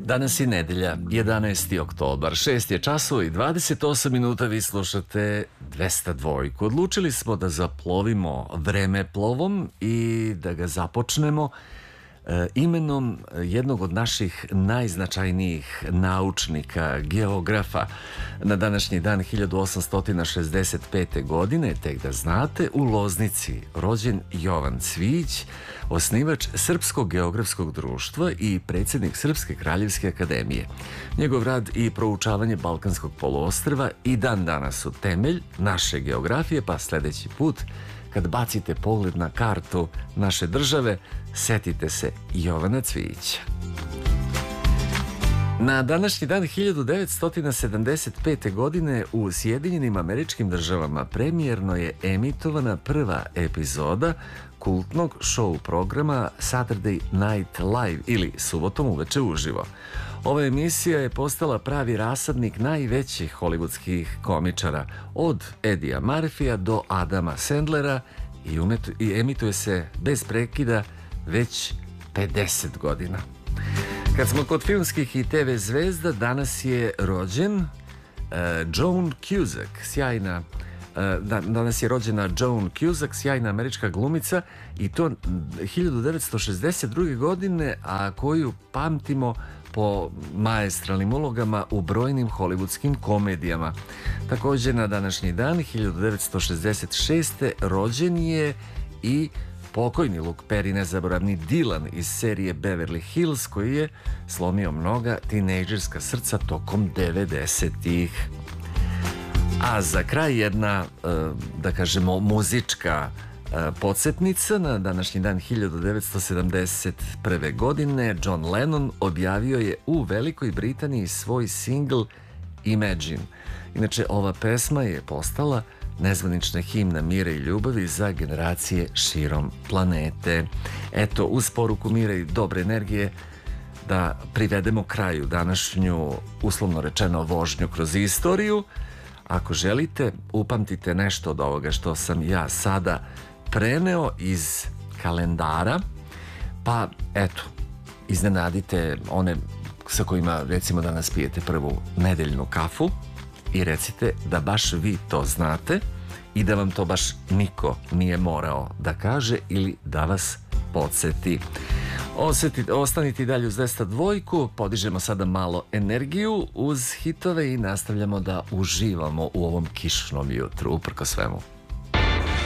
Danas je nedelja, 11. oktobar, 6 je časova i 28 minuta, vi slušate 202. Odlučili smo da zaplovimo vremeplovom i da ga započnemo imenom jednog od naših najznačajnijih naučnika, geografa. Na današnji dan 1865. godine, tek da znate, u Loznici rođen Jovan Cvijić, osnivač Srpskog geografskog društva i predsjednik Srpske kraljevske akademije. Njegov rad i proučavanje Balkanskog poluostrva i dan danas su temelj naše geografije, pa sljedeći put kad bacite pogled na kartu naše države, setite se Jovana Cvijića. Na današnji dan 1975. godine u Sjedinjenim Američkim Državama premijerno je emitovana prva epizoda kultnog show programa Saturday Night Live ili Subotom uveče uživo. Ova emisija je postala pravi rasadnik najvećih hollywoodskih komičara, od Eddieja Murphyja do Adama Sandlera, i emituje se bez prekida već 50 godina. Kad smo kod filmskih i TV zvezda, danas je rođen Joan Cusack, danas je rođena Joan Cusack, sjajna američka glumica, i to 1962. godine, a koju pamtimo po maestralnim ulogama u brojnim hollywoodskim komedijama. Također na današnji dan 1966. rođen je i pokojni Luke Perry, nezaboravni Dylan iz serije Beverly Hills, koji je slomio mnoga tinejdžerska srca tokom 90-ih. A za kraj jedna, da kažemo, muzička podsjetnica. Na današnji dan 1971. godine John Lennon objavio je u Velikoj Britaniji svoj singl Imagine. Inače, ova pesma je postala nezvanična himna mira i ljubavi za generacije širom planete. Eto, uz poruku mira i dobre energije, da privedemo kraju današnju, uslovno rečeno, vožnju kroz istoriju. Ako želite, upamtite nešto od ovoga što sam ja sada preneo iz kalendara, pa eto, iznenadite one sa kojima, recimo, danas pijete prvu nedeljnu kafu i recite da baš vi to znate i da vam to baš niko nije morao da kaže ili da vas podsjeti. Ostanite i dalje uz 202, podižemo sada malo energiju uz hitove i nastavljamo da uživamo u ovom kišnom jutru, uprkos svemu.